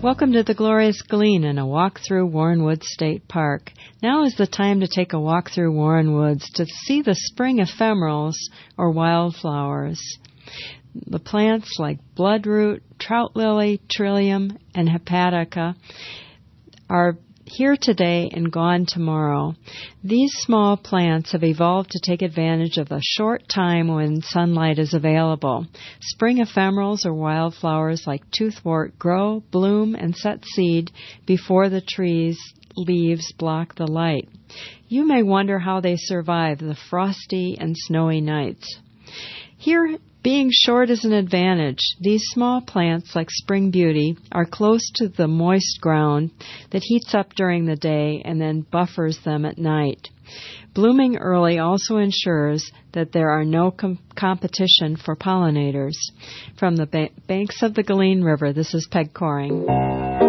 Welcome to the glorious Glen and a walk through Warren Woods State Park. Now is the time to take a walk through Warren Woods to see the spring ephemerals or wildflowers. The plants like bloodroot, trout lily, trillium, and hepatica are here today and gone tomorrow. These small plants have evolved to take advantage of the short time when sunlight is available. Spring ephemerals or wildflowers like toothwort grow, bloom, and set seed before the tree's leaves block the light. You may wonder how they survive the frosty and snowy nights. Here, being short is an advantage. These small plants, like Spring Beauty, are close to the moist ground that heats up during the day and then buffers them at night. Blooming early also ensures that there are no competition for pollinators. From the banks of the Glen River, this is Peg Coring.